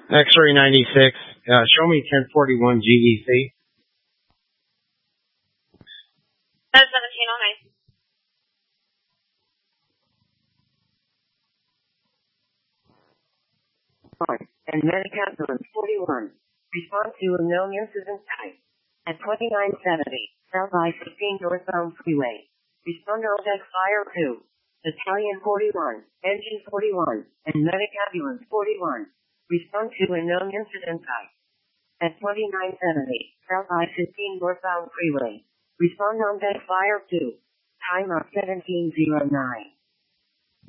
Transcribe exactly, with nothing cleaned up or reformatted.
X-ray ninety-six. Uh, show me ten forty-one G E C. seventeen oh nine. And Medicap forty-one. Respond to a known incident type. At twenty-nine seventy, South I fifteen northbound freeway. Respond to Deck Fire two. Italian forty-one, Engine forty-one, and Medicabulance forty-one. Respond to a known incident type. At twenty-nine seventy, South I fifteen northbound freeway. Respond on Deck Fire two. Time of seventeen oh nine.